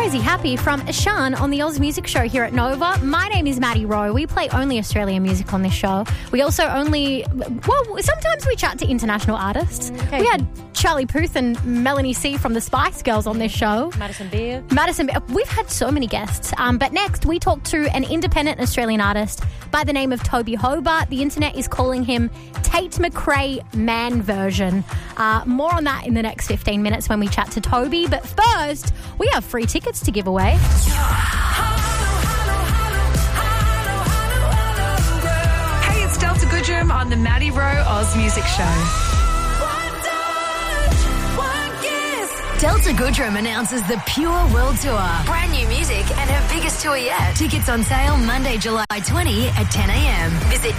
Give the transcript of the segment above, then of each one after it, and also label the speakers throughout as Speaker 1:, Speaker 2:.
Speaker 1: Crazy Happy from Ashan on the Oz Music Show here at Nova. My name is Maddie Rowe. We play only Australian music on this show. We also sometimes we chat to international artists. Okay. We had Charlie Puth and Melanie C from the Spice Girls on this show.
Speaker 2: Madison Beer.
Speaker 1: We've had so many guests. But next, we talk to an independent Australian artist by the name of Toby Hobart. The internet is calling him Tate McRae Man Version. More on that in the next 15 minutes when we chat to Toby. But first, we have free tickets to give away.
Speaker 3: Hey, it's Delta Goodrum on the Maddie Rowe Oz Music Show.
Speaker 4: Delta Goodrum announces the Pure World Tour. Brand new music and her biggest tour yet. Tickets on sale Monday, July 20 at 10 a.m. Visit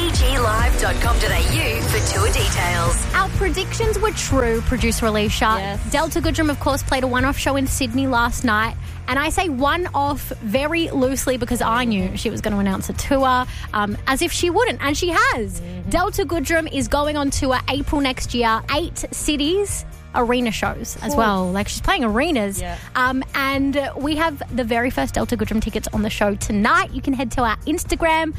Speaker 4: deglive.com.au for tour details.
Speaker 1: Our predictions were true, producer Alicia.
Speaker 2: Yes.
Speaker 1: Delta Goodrum, of course, played a one-off show in Sydney last night. And I say one-off very loosely because I knew she was going to announce a tour, as if she wouldn't, and she has. Mm-hmm. Delta Goodrum is going on tour April next year, 8 cities. Arena shows as well. Like, she's playing arenas.
Speaker 2: Yeah.
Speaker 1: And we have the very first Delta Goodrum tickets on the show tonight. You can head to our Instagram.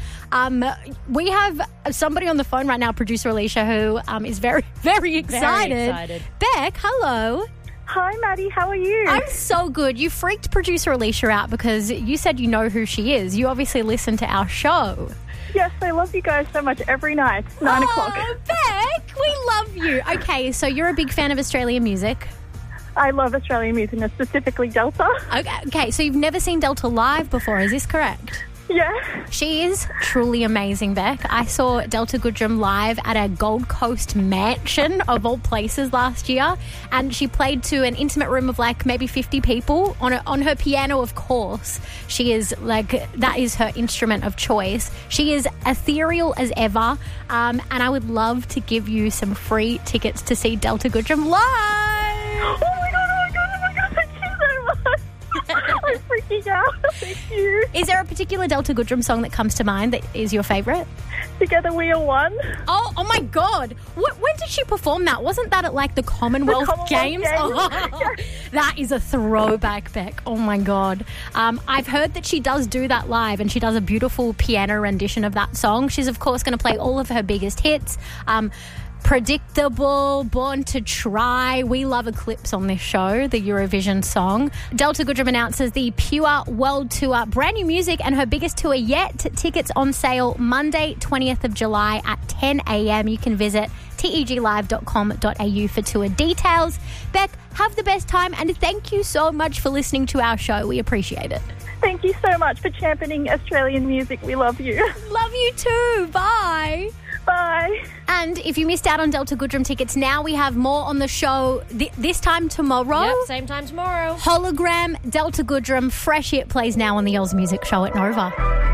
Speaker 1: We have somebody on the phone right now, producer Alicia, who is very, very excited.
Speaker 2: Very excited.
Speaker 1: Beck, hello.
Speaker 5: Hi, Maddie. How are you?
Speaker 1: I'm so good. You freaked producer Alicia out because you said you know who she is. You obviously listen to our show.
Speaker 5: Yes, I love you guys so much every night, 9 o'clock.
Speaker 1: Beck, we love you. Okay, so you're a big fan of Australian music.
Speaker 5: I love Australian music, and specifically Delta.
Speaker 1: Okay, so you've never seen Delta live before, is this correct?
Speaker 5: Yeah.
Speaker 1: She is truly amazing, Beck. I saw Delta Goodrum live at a Gold Coast mansion of all places last year, and she played to an intimate room of like maybe 50 people on her piano, of course. She is like, that is her instrument of choice. She is ethereal as ever, and I would love to give you some free tickets to see Delta Goodrum live.
Speaker 5: Oh my God, thank you so much. I'm freaking out. Thank you.
Speaker 1: Is there a particular Delta Goodrum song that comes to mind that is your favourite?
Speaker 5: Together We Are One.
Speaker 1: Oh my God. When did she perform that? Wasn't that at like the Commonwealth Games? Oh, that is a throwback, Beck. Oh my God. I've heard that she does do that live, and she does a beautiful piano rendition of that song. She's of course going to play all of her biggest hits. Predictable, Born to Try. We love Eclipse on this show, the Eurovision song. Delta Goodrum announces the Pure World Tour, brand new music and her biggest tour yet. Tickets on sale Monday, 20th of July at 10 a.m. You can visit teglive.com.au for tour details. Beck, have the best time, and thank you so much for listening to our show. We appreciate it.
Speaker 5: Thank you so much for championing Australian music. We love you.
Speaker 1: Love you too. Bye.
Speaker 5: Bye.
Speaker 1: And if you missed out on Delta Goodrum tickets, now we have more on the show this time tomorrow.
Speaker 2: Yep, same time tomorrow.
Speaker 1: Hologram, Delta Goodrum, fresh hit plays now on the Oz Music Show at Nova.